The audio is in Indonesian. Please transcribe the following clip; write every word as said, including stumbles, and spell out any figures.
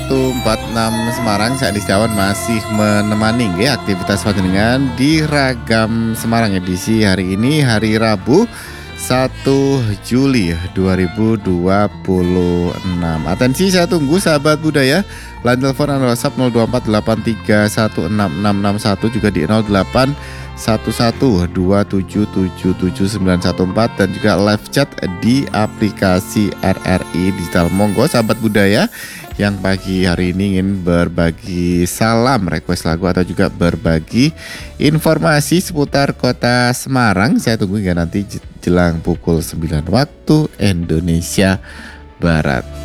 satu empat enam Semarang, saya Adi Setiawan masih menemani ya aktivitas panjenengan di Ragam Semarang edisi hari ini, hari Rabu satu Juli dua ribu dua puluh enam. Atensi, saya tunggu sahabat budaya. Line telepon dan WhatsApp nol dua empat delapan tiga satu enam enam enam satu, juga di nol delapan satu satu dua tujuh tujuh tujuh sembilan satu empat, dan juga live chat di aplikasi R R I Digital. Monggo sahabat budaya yang pagi hari ini ingin berbagi salam, request lagu, atau juga berbagi informasi seputar kota Semarang, saya tunggu hingga nanti jelang pukul sembilan waktu Indonesia Barat.